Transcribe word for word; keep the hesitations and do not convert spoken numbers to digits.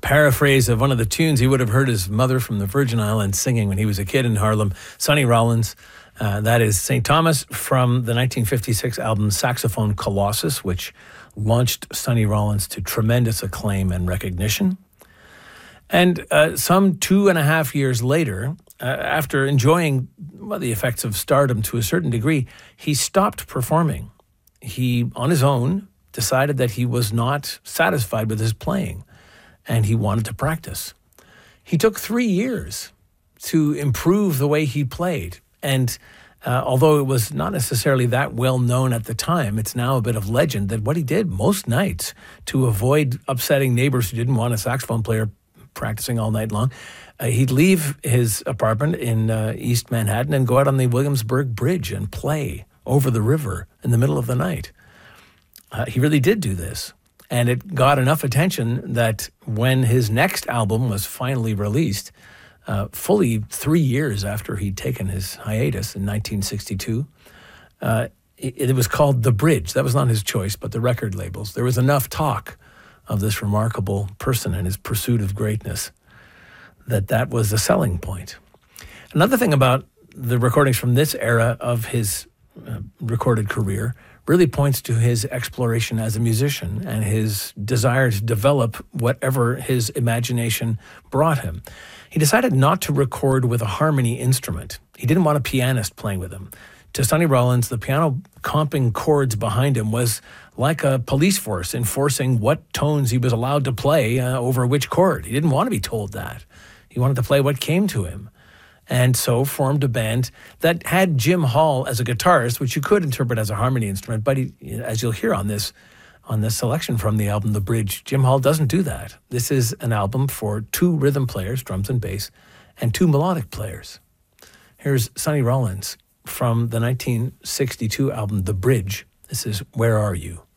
paraphrase of one of the tunes he would have heard his mother from the Virgin Islands singing when he was a kid in Harlem, Sonny Rollins. Uh, that is Saint Thomas from the nineteen fifty-six album Saxophone Colossus, which launched Sonny Rollins to tremendous acclaim and recognition. And uh, some two and a half years later, uh, after enjoying well, the effects of stardom to a certain degree, he stopped performing. He, on his own, decided that he was not satisfied with his playing, and he wanted to practice. He took three years to improve the way he played. And uh, although it was not necessarily that well known at the time, it's now a bit of legend that what he did most nights to avoid upsetting neighbors who didn't want a saxophone player practicing all night long, uh, he'd leave his apartment in uh, East Manhattan and go out on the Williamsburg Bridge and play over the river in the middle of the night. Uh, he really did do this. And it got enough attention that when his next album was finally released, Uh, fully three years after he'd taken his hiatus in nineteen sixty-two. Uh, it, it was called The Bridge. That was not his choice, but the record labels. There was enough talk of this remarkable person and his pursuit of greatness that that was a selling point. Another thing about the recordings from this era of his uh, recorded career really points to his exploration as a musician and his desire to develop whatever his imagination brought him. He decided not to record with a harmony instrument. He didn't want a pianist playing with him. To Sonny Rollins, the piano comping chords behind him was like a police force enforcing what tones he was allowed to play uh, over which chord. He didn't want to be told that. He wanted to play what came to him. And so formed a band that had Jim Hall as a guitarist, which you could interpret as a harmony instrument. But he, as you'll hear on this on this selection from the album The Bridge, Jim Hall doesn't do that. This is an album for two rhythm players, drums and bass, and two melodic players. Here's Sonny Rollins from the nineteen sixty-two album The Bridge. This is Where Are You?